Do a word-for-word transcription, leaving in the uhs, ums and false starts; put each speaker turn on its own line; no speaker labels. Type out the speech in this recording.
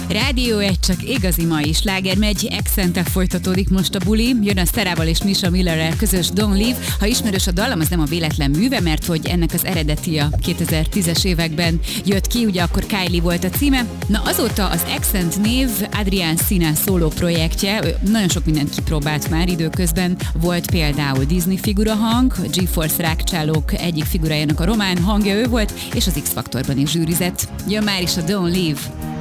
Rádió egy csak igazi mai sláger megy, Accent-tel folytatódik most a buli, jön a Sarahval és Misha Millerrel közös Don't Leave. Ha ismerős a dallam, az nem a véletlen műve, mert hogy ennek az eredeti a kétezer-tízes években jött ki, ugye akkor Kylie volt a címe. Na azóta az Accent név Adrián Színás szóló projektje, nagyon sok mindent kipróbált már időközben, volt például Disney figura hang, GeForce rákcsálók egyik figurájának a román hangja ő volt, és az X-Faktorban is zsűrizett. Jön már is a Don't Leave.